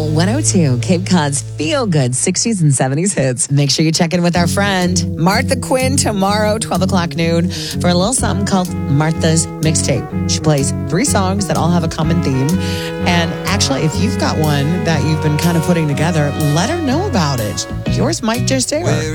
Channel 102, Cape Cod's feel-good 60s and 70s hits. Make sure you check in with our friend Martha Quinn tomorrow, 12 o'clock noon, for a little something called Martha's Mixtape. She plays 3 songs that all have a common theme. And actually, if you've got one that you've been kind of putting together, let her know about it. Yours might just air.